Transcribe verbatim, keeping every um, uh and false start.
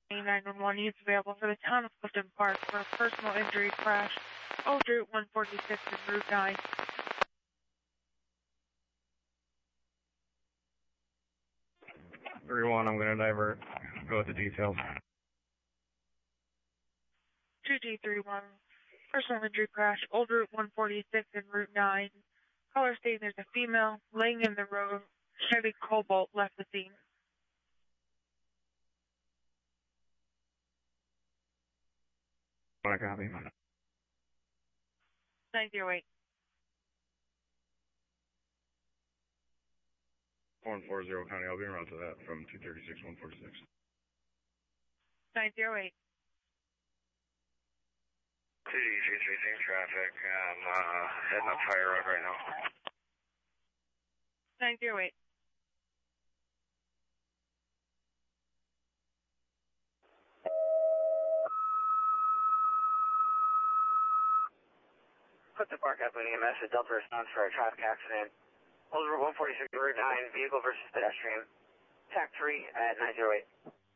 nine one one is available for the town of Clifton Park for a personal injury crash. Old Route one forty-six and Route nine. three one, I'm going to divert. Go with the details. two G three one, personal injury crash, Old Route one forty-six and Route nine. Caller stating there's a female laying in the road. Chevy Cobalt left the scene. Want to copy? nine zero eight. one four zero County, I'll be around to that from two thirty-six, one forty-six. nine zero eight. two D three three three traffic, I'm uh, heading up Fire Road right now. nine zero eight. Clifton Park, I'm putting a message, Delta response for a traffic accident. Old Route one forty-six, Route nine, vehicle versus pedestrian. T A C three at nine zero eight.